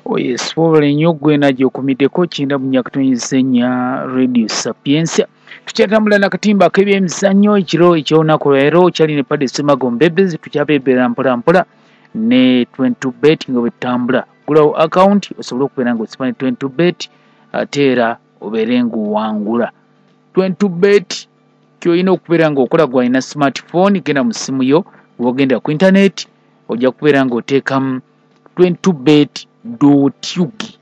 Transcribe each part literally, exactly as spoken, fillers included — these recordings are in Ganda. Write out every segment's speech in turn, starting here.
Oh yes, wabale nnyo gwe nagyokumiddeko kinda munyakatonnyisenya Radio Sapiensia. Tukyatambula n'akatimba k'ebyemizannyo ekiro eky'olunaku leero kyali ne Paddy Semago Mbebezi tukyabeebera mpola mpola ne twenty bet nga bwetambula. Gulawo account osobola okubeera ng'osiba ne twenty bet ate era obeere ng'owangula. twenty bet ky'olina okubeera ng'okola gw'alina smartphone genda mu ssimu yo bw'ogenda ku internet ojja kubeera ng'oteekamu twenty bet dot u g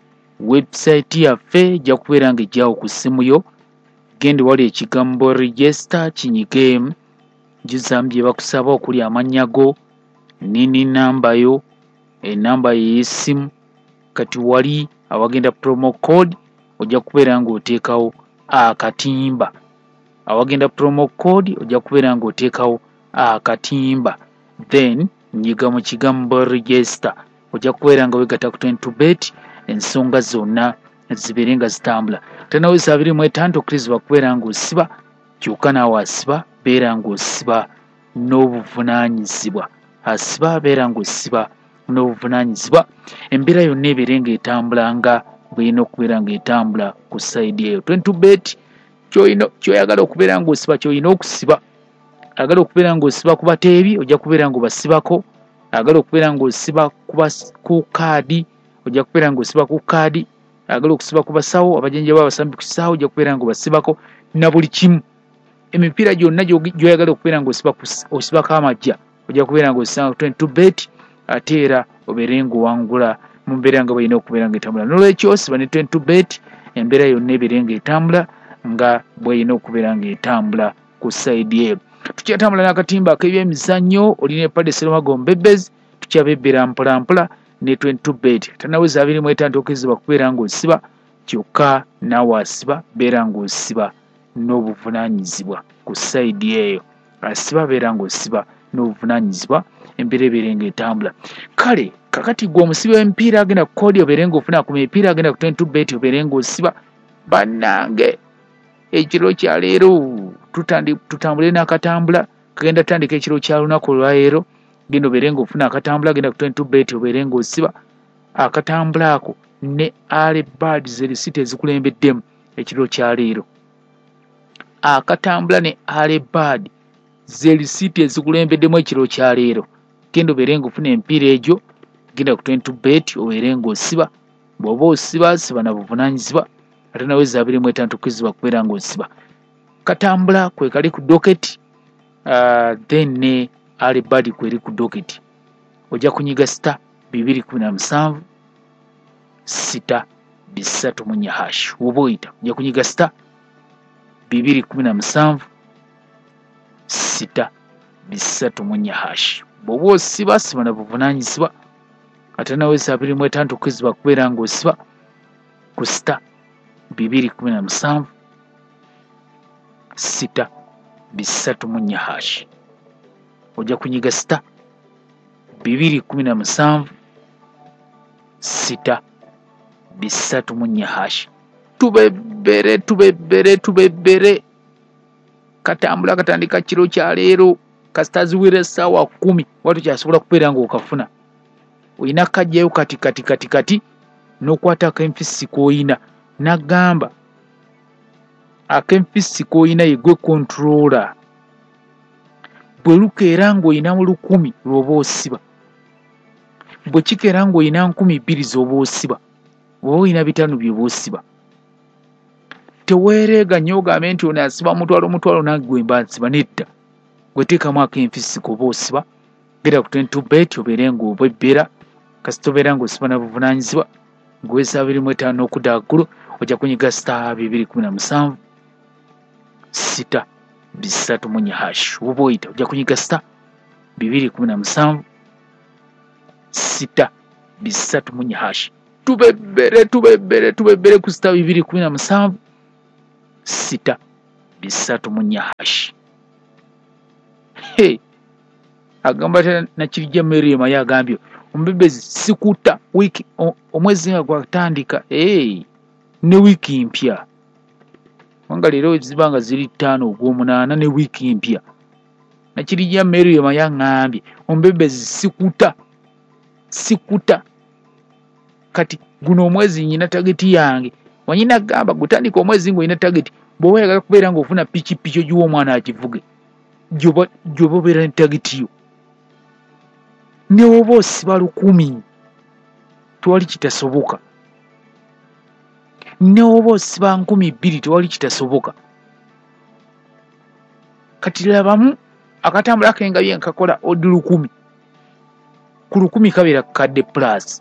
website yaffe ejja kubeera ng'ejjaawo ku ssimu yo. Genda wali ekigambo register kinyige juzaamu bye bakusaba okuli amannya go nini namba yo enamba yo ey'essimu kati wali awagenda promo code ojja kubeera ng'oteekawo akatimba awagenda promo code ojja kubeera ng'oteekawo akatimba then nyiga mu kigambo register ojja kubeera nga wegatta ku twenty bet ensonga zonna zibeere nga zitambula. Tannaweza abiri mu etaano tokkirizibwa kubeera ng'osiba kyokka naawe asiba beera ng'osiba n'obuvunaanyizibwa asiba beera ng'osiba n'obuvunaanyizibwa embeera yonna ebeere ng'etambula nga bw'erina okubeera ng'etambula ku sayidi eyo. twenty bet ky'oyagala okubeera ng'osiba ky'olina okusiba agala okubeera ng'osiba ku bateebi ojja kubeera ng'obasibako agala okubeera ng'osiba ku kaadi ojja kubeera ng'osiba ku kaadi agala okusiba ku basawo abajanjabi abasambi ku kisaawo ojja kubeera ng'obasibako na buli kimu. Emipiira gyonna gy'oyagala okubeera ng'osibako amajja ojja kubeera ng'osanga twenty bet ate era obeere ng'owangula mu mbeera nga bw'erina okubeera ng'etambula. N'olwekyo siba ne twenty bet embeera yonna ebeere ng'etambula nga bw'erina okubeera ng'etambula ku sayidi eyo. Tukyatambula n'akatimba ak'ebyemizannyo olina Paddy Semago Mbebezi tukyabeebera mpola mpola ne twenty bet. Tannaweza abiri mu etaano tokkirizibwa kubeera ng'osiba kyokka naawe asiba beera ng'osiba n'obuvunaanyizibwa ku sayidi eyo. Asiba beera ng'osiba n'obuvunaanyizibwa embeera ebeere ng'etambula. Kale kakati gwe omusibi w'emipiira agenda ku koodi obeere ng'ofuna ku mipiira agenda ku twenty bet obeere ng'osiba. Bannange ekiro kya leero tutambule n'akatambula kagenda tutandika ekiro kya lunaku olwaleero genda obeere ng'ofuna akatambula agenda ku twenty bet obeere ng'osiba akatambula ako ne Albad zerisiti ezikulembeddemu ekiro kya leero. Akatambula ne Albad zerisiti ezikulembeddemu ekiro kya leero genda obeere ng'ofuna emipiira egyo genda ku twenty bet obeere ng'osiba bw'oba osiba siba na buvunaanyizibwa ate naweza abiri mu etaano tokkirizibwa kubeera ng'osiba. Katambula kwe kali ku doketi uh, then ne Albad kweri ku doketi ojja kunyiga sita bibiri kumi na musanvu sita bisatu mu nyahashi oba oyita ojja kunyiga sita bibiri kumi na musanvu sita bisatu mu nyahashi bw'oba osiba siba na buvunaanyizibwa ate naweza abiri mu etaano tokkirizibwa kubeera ng'osiba ku sita bibiri kumi na musanvu sita bisatu mu nyahashi ojja kunyiga sita bibiri kumi na musanvu sita bisatu mu nyahashi. Tubebere tubebere tubebere katambula katandika kiro kya leero kasita ziwira essaawa kumi watu kyasobola kubeera ng'okafuna olina kajjayo kati kati kati kati n'okwata ak'empisi k'olina n'agamba ak'empisi k'olina ye gwe controller bwe lukeera ng'olina mu lukumi lw'oba osiba bwe kikeera ng'olina nkumi bbiri z'oba osiba oba olina bitaano by'oba osiba teweereega nnyo ogambe nti ono asiba mutwalo mutwalo nange gwe mba nsiba nedda gwe teekamu ak'empisi k'oba osiba genda ku twenty bet obeere ng'obwebbera kasita obeera ng'osiba na buvunaanyizibwa ng'oweza abiri mu etaano okudda waggulu ojja kunyiga sita bibiri kumi na musanvu sita bisatu mu nyahashi oba oyita ojja kunyiga sita bibiri kumi na musanvu sita bisatu mu nyahashi. Tubebere tubebere tubebere ku sita bibiri kumi na musanvu sita bisatu mu nyahashi. Hey, agamba Nakirijja Mary Maye agambye Omubebezi sikuta wiki omwezi nga gwatandika hey, ne wiki mpya wanga leero ziba nga ziri ttaano ogw'omunaana ne wiki mpya. Nakirijja Mary Maye agambye Omubebezi sikuta sikuta kati guno omwezi nyina tageti yange wanyina gamba gutandika omwezi ngo ina tageti bwowe yagala kubeera nga ofuna piki piki ojuwa omwana akivuge joba joba beera ne tageti yo ne oba osiba lukumi tewali kitasoboka ne oba osiba nkumi bbiri tewali kitasoboka kati labamu akatambula kengabye nkakola odi lukumi ku lukumi kabeera kadde plus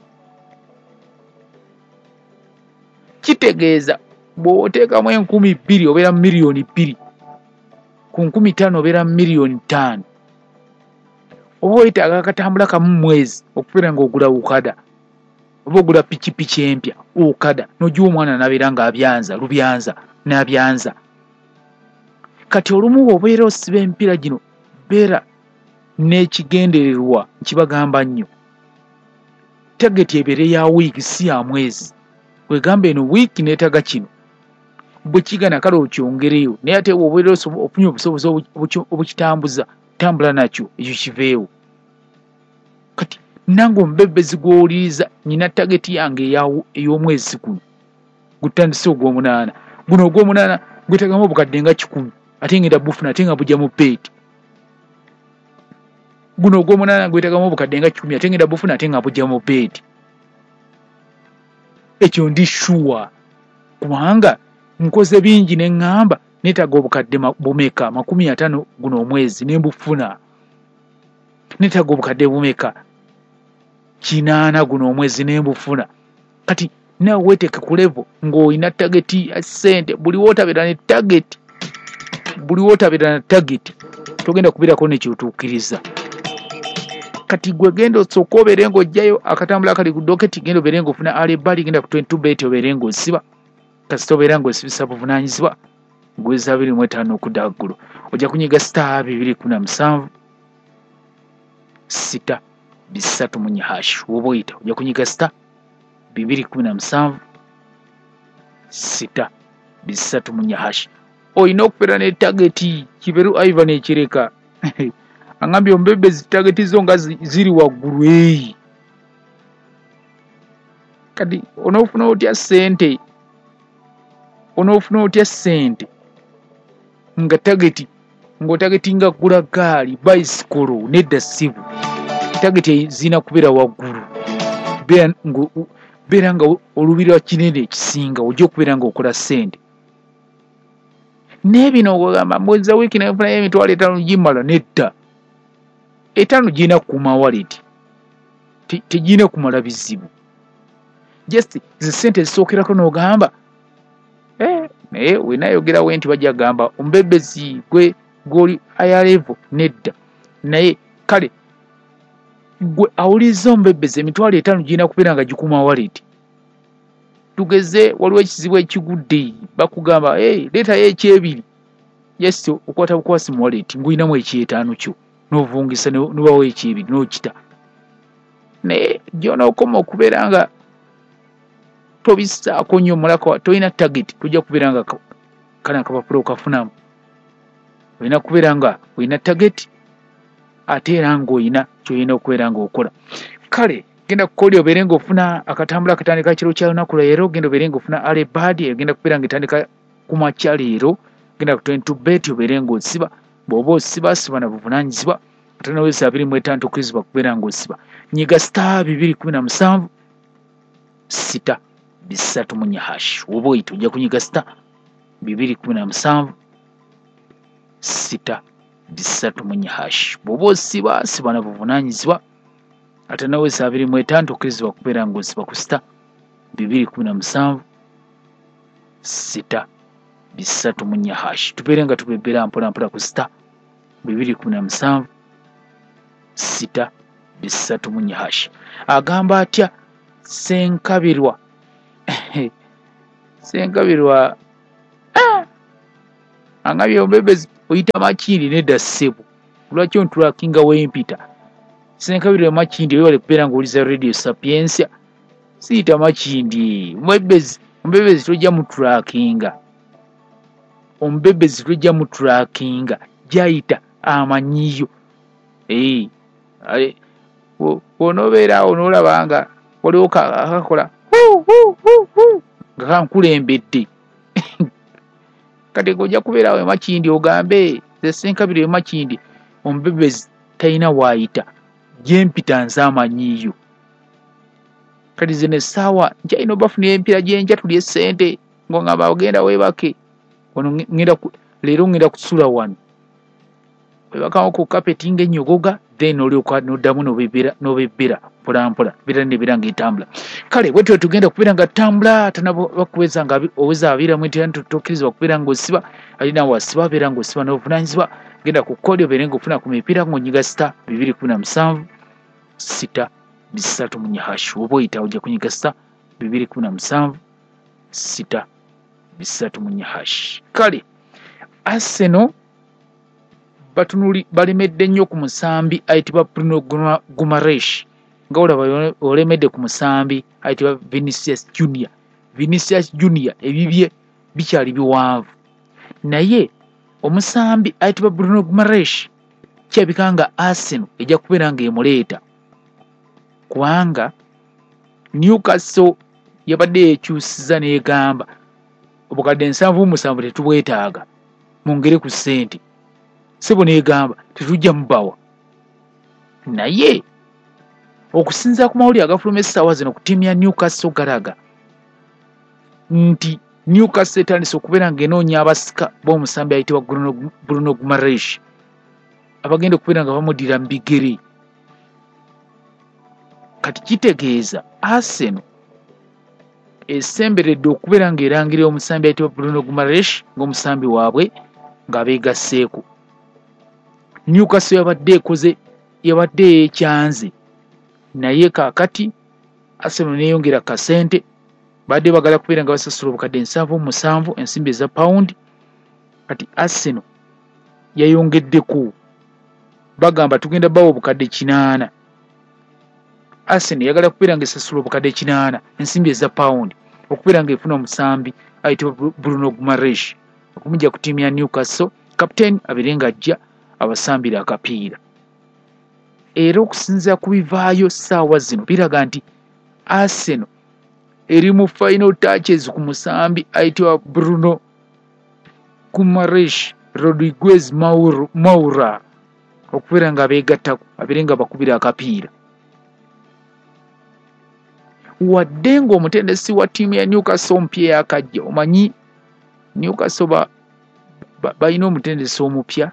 kitegeeza bw'oteekamu enkumi bbiri obeera miliyoni bbiri ku nkumi ttaano obeera miliyoni ttaano oba oyitaaga akatambula kamu mwezi okubeera ng'ogula ukada oba ogula pikipiki empya ukada n'ogiwa omwana n'abeera ng'abyanza lubyanza n'abyanza kati olumu bw'obeera osiba emipiira gino beera n'ekigendererwa nkibagamba nnyo tageti ebeere ya wiiki si ya mwezi wegamba eno wiiki neetaga kino bwe kigana kale okyongereyo naye ate bw'obeera ofunye obusobozi obukitambuza tambula nakyo ekyo kiveewo kati nange omubebezi gw'owuliriza nyina tageti yange ey'omwezi guno gutandise ogw'omunaana guno ogw'omunaana gwetagamu obukadde nga kikumi ate ngenda bufuna ate nga bujja mu peeti guno ogw'omunaana gwetagamu obukadde nga kikumi ate ngenda bufuna ate nga bujja mu peeti ekyo ndi shuwa kubanga nkoze bingi ne ŋŋamba neetaaga obukadde bumeka makumi ataano guno omwezi ne mbufuna neetaaga obukadde bumeka kinaana guno omwezi ne mbufuna kati nawe weeteeke ku levo ng'olina tageti ya ssente buli wootabeera ne tageti buli wootabeera na tageti togenda kubeerako nekyotuukiriza kati gwe genda osooka obeere ng'ojjayo akatambula akali ku doketi genda obeere ng'ofuna alebali genda ku twenty-two bet obeere ng'osiba kasita obeera ng'osibisa buvunaanyizibwa gweza abiri mu etaano okudda waggulu ojja kunyiga star bibiri kumi na musanvu sita bisatu mu nyahashi woba oyita ojja kunyiga star bibiri kumi na musanvu sita bisatu mu nyahashi olina okubeera ne tageti kiberu Ivan ekireka angambye omubebezi tageti zo nga ziri waggulu eyi kati onoofuna otya ssente onoofuna otya ssente nga tageti ng'otageti nga gula gaali bayisikolo nedda ssibu tageti zirina kubeera waggulu beera nga olubirwa kinene ekisinga ojja okubeera ng'okola ssente n'ebino ogamba mwezi wa wiiki nafunayo emitwalo etaano gimala nedda etaano girina kukuuma waleti tegirina kumala bizibu just zi ssente zisookerako n'ogamba naye wenayogerawo nti bajja gamba omubebezi gwe gwoli ayalevo nedda naye kale gwe awuliriza omubebezi emitwalo etaano girina kubeera nga gikuuma waleti tugeze waliwo ekizibu ekigudde bakugamba hey, leetayo ekyebiri yes okwata bukwasi mu waleti ngulinamu ekyetaano kyo n'ovungisa nobawo ekyebiri n'okita naye gyonookoma okubeera nga tobisaako nnyo mulaka tolina tageti tojja kubeera nga kana akapapula okafunamu olina kubeera nga olina tageti ate era ng'olina kyolina okubeera ng'okola kale genda kukolya obeere ng'ofuna akatambula akatandika kiro kya lunaku leero genda obeere ng'ofuna alebadi egenda kubeera ng'etandika ku makya leero genda ku twenty-two bet obeere ng'osiba bw'oba osiba siba na buvunaanyizibwa ate naweza abiri mu etaano tokkirizibwa kubeera ng'osiba nyiga star bibiri kumi na musanvu sita bisatu mu nyahashi woba oyita ojja kunyiga star bibiri kumi na musanvu sita bisatu mu nyahashi bw'oba osiba siba na buvunaanyizibwa ate naweza abiri mu etaano tokkirizibwa kubeera ng'osiba ku star bibiri kumi na musanvu sita bisatu mu nyahashi tubeere nga tubebera mpola mpola ku star bibiri kumi na musanvu sita bisatu mu nyahashi agamba atya Senkabirwa Senkabirwa ah! angabye omubebezi oyita makindi nedda ssebo lwaki ontulakinga wempita Senkabirwa makindi wewale kubeera ng'owuliza radio sapiensia siyita makindi omubebezi omubebezi tojja mutulakinga omubebezi tojja mutulakinga gyayita amanyiyo ee onobeera awo n'olabanga waliwo akakola nga nkulembedde kati gojja kubeera we Makindi ogambe zesenkabire we Makindi omubebezi talina waayita gyempita nze amanyiyo kati zino essaawa nkyalina obafunira empira gyenja tulye ssente ng'ongamba ogenda weebake leero ngenda kusula wano webakawo ku kapeti ng'ennyogoga then olyoka n'oddamu n'obebbera mpolampola beera nebeera ng'etambula kale bwetyo tugenda kubeera nga ttambula tanabakuweza nga oweza abeeramu entira ntotokkirizibwa kubeera ng'osiba alina wasiba abeera ng'osiba n'obuvunaanyizibwa genda ku kkoodi obeere ng'ofuna ku mipiira ng'onyiga sita bibiri kumi na musanvu sita bisatu mu nyahashi oba oyita ojja kunyiga sita bibiri kumi na musanvu sita bisatu mu nyahashi kale Arsenal batunuli balemedde nnyo ku musambi ayitibwa Bruno Guimaraes nga olaba olemedde ku musambi ayitibwa Vinicius Junior Vinicius Junior ebibye bikyali biwanvu naye omusambi ayitibwa Bruno Guimaraes kyabika nga Arsenal ejja kubeera ng'emuleeta kubanga Newcastle yabadde ekyusiza n'egamba obukadde nsanvu musanvu tetubwetaaga mungere ku ssente sebo n'egamba tetujja mubawa naye okusinza ku mawulire agafuluma essaawa zino ku ttiimu ya Newcastle galaga nti Newcastle etandise okubeera ng'enoonya abasika b'omusambi ayitibwa Bruno Guimaraes abagenda okubeera nga bamuddira mu bigere kati kitegeeza Arsenal esemberedde okubeera ng'erangirira omusambi ayitibwa Bruno Guimaraes ng'omusambi waabwe ng'abeegasseeko Newcastle yabadde ekoze yabadde ekyanze naye kaakati Arsenal neeyongera kasente badde bagala kubeera nga basasula obukadde nsanvu mu musanvu ensimbi eza pawundi kati Arsenal yayongeddeko bagamba tugenda bawa obukadde kinaana Arsenal yagala kubeera nga esasula obukadde kinaana ensimbi eza pawundi okubeera ng'efuna omusambi ayitibwa Bruno Guimaraes okumujja ku ttiimu ya Newcastle kapiteeni abeere ng'ajja abasambira akapiira era okusinziira ku bivaayo ssaawa zino biraga nti Arsenal eri mu final touches ku musambi ayitibwa Bruno Guimaraes Rodriguez Moura okubeera nga abeegattako abeere nga bakubira akapiira wadde ng'omutendesi wa ttiimu ya Newcastle omupya yakajja omanyi Newcastle ba balina omutendesi omupya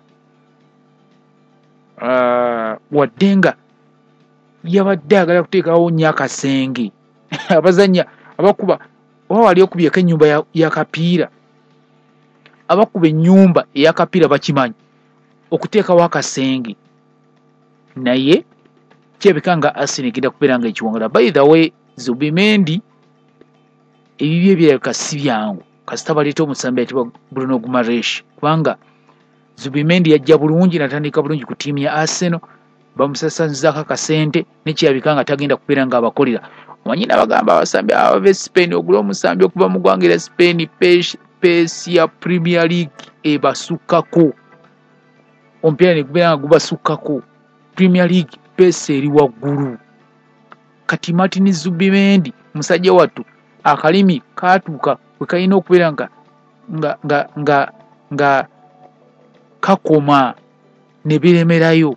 uh, wadde nga yabadde agala kuteekawo nnyo akasenge abazanya abakuba oba wali okubyeko ennyumba ya, ya kapiira abakuba ennyumba eyakapiira bakimanyi okuteekawo akasenge naye kyebika nga Arsenal egenda kubeera nga ekiwangala by the way Zubimendi ebibye byaleka si byangu kasita baleeta omusambi ayitibwa Bruno Guimaraes kubanga Zubimendi yajja bulungi natandika bulungi ku ttiimu ya Arsenal bamusasanyizaako akasente nekyeyabika nga tagenda kubeera nga abakolera omanyi nabagamba abasambi abava Spain ogula omusambi okuva mu ggwanga erya Spain peesi ya Premier League ebasukkako omupiira ne gubeera nga gubasukkako Premier League peesi eri waggulu kati Martin Zubimendi musajja wattu akalimi kaatuuka we kalina okubeera nga nga nga nga nga kakoma ne biremerayo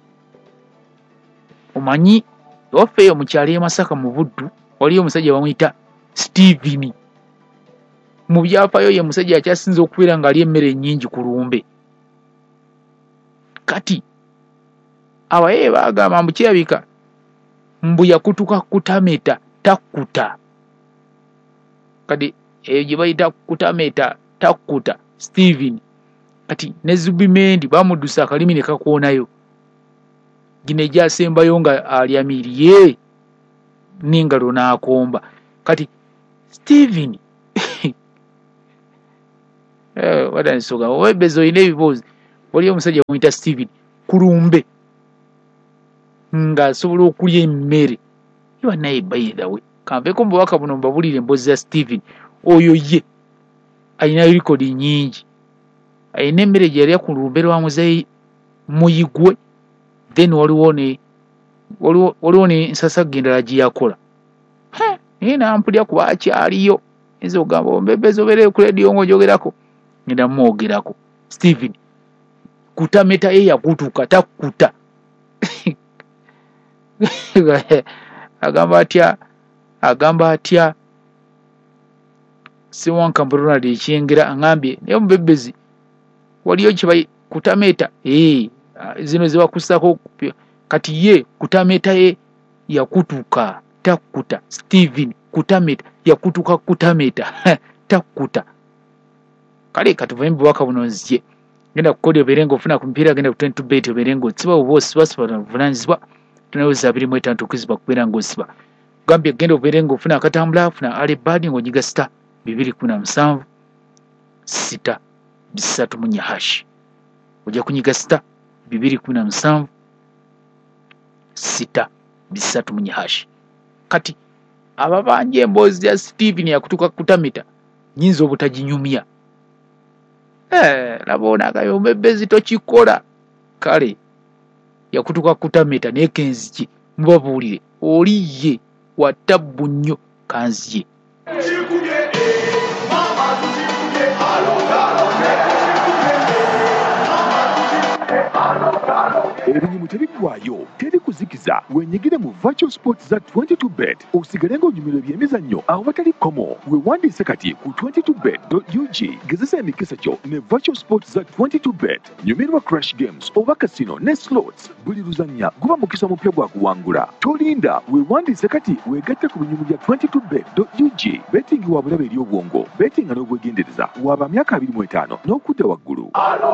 omanyi wafeeyo mu kyalo e Masaka mu Buddu waliyo omusajja bamuyita Steven mu byafaayo ye musajja akyasinza okubeera nga ali emmere ennyingi ku lumbe kati abaye baagamba mbu kirabika mbu yakutuka kutameta takuta kati eyo gye bayita kutameta takuta Steven kati ne Zubimendi bamuddusa akalimi ne kakwonayo gino egyasembayo nga alyamiriye n'engalo n'akomba kati Steven eh wadansoga webezo oyina ebibuuzi waliyo omusajja bamuyita Steven kulumbe nga asobola okulya emmere iba naye by the way kanveeko mubaka buno mbabulire emboozi za Steven oyo ye alina likodi nyingi alina emmere gye yalya ku lumbe lwa muzeeyi muyigwe then waliwo ne waliwo ne nsasagge endala gye yakola naye nampulya kuba akyaliyo nze ogamba ombebezi obeereyo ku leediyo ng'ojogerako ngenda mwogerako. Stephen kutameta ye yakutuka takuta agamba atya agamba atya Sewankamba Ronald ekyengera angambye naye omubebezi waliyo kiba kutameta eh zino zibakusako kati ye kutameta ye yakutuka takuta. Stephen kutameta yakutuka kutameta takuta kale katuvembe waka bunonzye genda kukodi oberengo ofuna ku mpira genda ku twenty bet oberengo tsiba obosi basiba vunanzibwa tunaweza abiri mu etaano kuziba kubera ngosiba gambye genda oberengo ofuna akatambula ofuna ali badi ngonyiga star bibiri kumi na musanvu sita bisatu mu nyahashi ojja kunyiga star bibiri kumi na musanvu sita bisatu mu nyahashi. Kati ababanje embozi ya Stephen yakutuka kutamita nyinzo obutajinyumya eh labona kayo mbebezi tochikola kale yakutuka kutamita nekenziki mubabulire oliye watabbu nnyo kanziye. Ebinyumu tebiggwayo teri kuzikiza wenyigire mu virtual sports za twenty-two bet osigale ng'onyumirwa ebyemizannyo awo batali komo wewandiise kati ku twenty-two bet dot u g gezesa emikisa kyo ne virtual sports za twenty-two bet nyumirwa crash games oba casino ne slots buli luzannya guba mukisa mupya gwa kuwangula tolinda wewandiise kati wegatte ku binyumu bya twenty-two bet dot u g betting wa bulabe eri obwongo betting n'obwegendereza waba myaka abiri mu etaano n'okudda waggulu.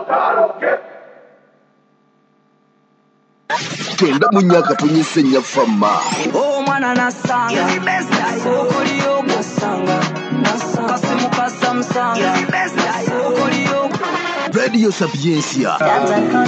Twenda munyaka tunyisenya fama oh mwana nasanga okoliyo nasanga nasanga kasimuka samsanga okoliyo Radio Sapiencia.